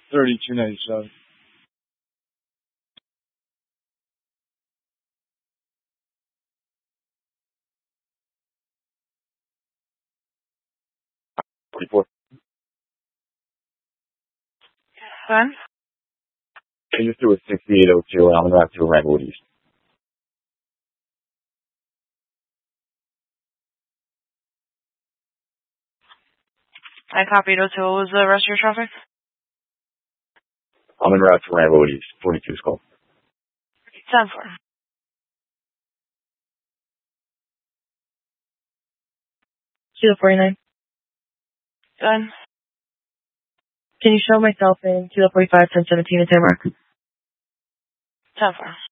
3297. Report. Son? Can you just do a 6802 and I'm going to have to Randwood East. I copied 02. What was the rest of your traffic? I'm en route to Randwood East, 42 Skull. 10-4. Kilo 49. Done. Can you show myself in Kilo 45, 1017 at Mark? 10-4.